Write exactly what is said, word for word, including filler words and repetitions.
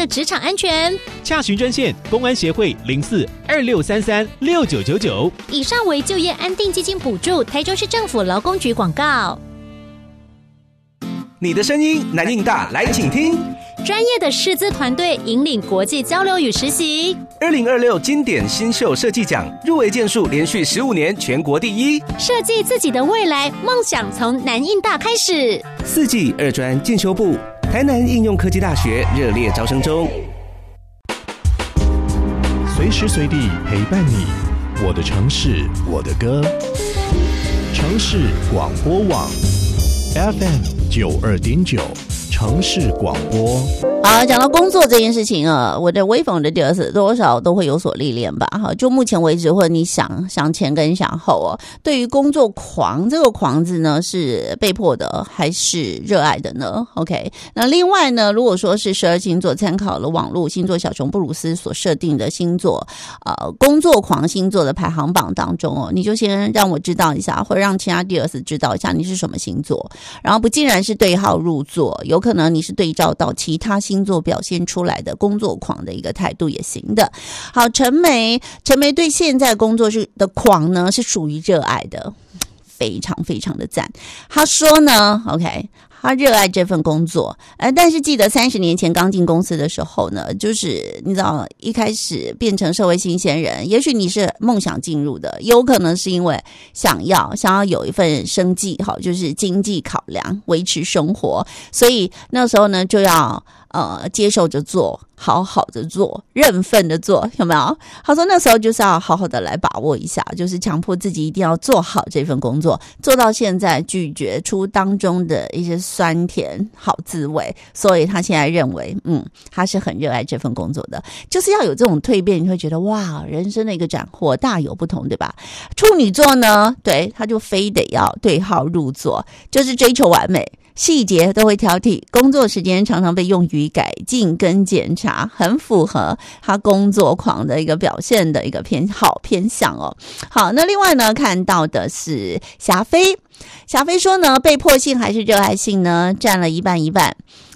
的职场安全。 洽询专线公安协会零四二六三三六九九九。 以上为就业安定基金补助，台中市政府劳工局广告。 你的声音南印大，来请听。 专业的师资团队引领国际交流与实习。 二零二六经典新秀设计奖入围件数连续十五年全国第一。 设计自己的未来，梦想从南印大开始。 四季二专进修部，台南应用科技大学热烈招生中。 随时随地陪伴你，我的城市，我的歌。城市广播网 F M 九二点九。城市广播。 好，讲到工作这件事情啊，我的微风的第二次多少都会有所历练吧。哈，就目前为止，或者你想想前跟想后哦，对于工作狂这个狂字呢，是被迫的还是热爱的呢 ？OK， 那另外呢，如果说是十二星座参考了网络星座小熊布鲁斯所设定的星座，呃，工作狂星座的排行榜当中哦，你就先让我知道一下，或者让其他第二次知道一下你是什么星座，然后不尽然是对号入座，有可能你是对照到其他星座表现出来的工作狂的一个态度也行的。好，陈梅，陈梅对现在工作是的狂呢，是属于热爱的，非常非常的赞。他说呢 ，OK。他热爱这份工作，呃，但是记得三十年前刚进公司的时候呢，就是你知道一开始变成社会新鲜人，也许你是梦想进入的，有可能是因为想要想要有一份生计，好，就是经济考量，维持生活，所以那时候呢就要呃接受着做，好好的做，认份的做，有没有？他说那时候就是要好好的来把握一下，就是强迫自己一定要做好这份工作，做到现在咀嚼出当中的一些酸甜好滋味，所以他现在认为嗯，他是很热爱这份工作的，就是要有这种蜕变，你会觉得哇，人生的一个斩获大有不同，对吧？处女座呢，对，他就非得要对号入座，就是追求完美，细节都会挑剔，工作时间常常被用于改进跟检查，很符合他工作狂的一个表现的一个偏好偏向哦。好，那另外呢，看到的是霞飞，霞飞说呢，被迫性还是热爱性呢，占了一半一半。